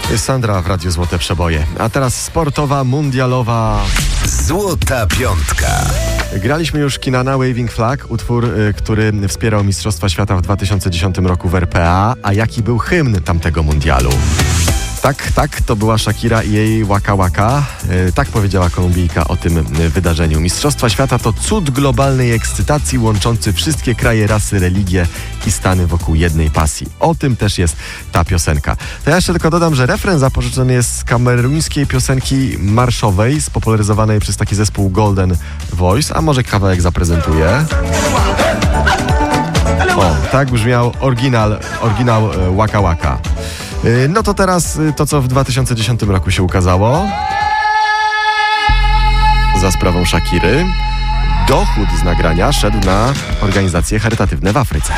Sandra w Radiu Złote Przeboje. A teraz sportowa, mundialowa Złota Piątka. Graliśmy już Kinana Waving Flag, utwór, który wspierał Mistrzostwa Świata w 2010 roku w RPA. A jaki był hymn tamtego mundialu? Tak, to była Shakira i jej Waka Waka. Tak powiedziała Kolumbijka o tym wydarzeniu. Mistrzostwa Świata to cud globalnej ekscytacji łączący wszystkie kraje, rasy, religie i stany wokół jednej pasji. O tym też jest ta piosenka. To ja jeszcze tylko dodam, że refren zapożyczony jest z kameruńskiej piosenki marszowej, spopularyzowanej przez taki zespół Golden Voice, a może kawałek zaprezentuję. O, tak brzmiał oryginał Waka Waka. No to teraz to, co w 2010 roku się ukazało. Za sprawą Shakiry dochód z nagrania szedł na organizacje charytatywne w Afryce.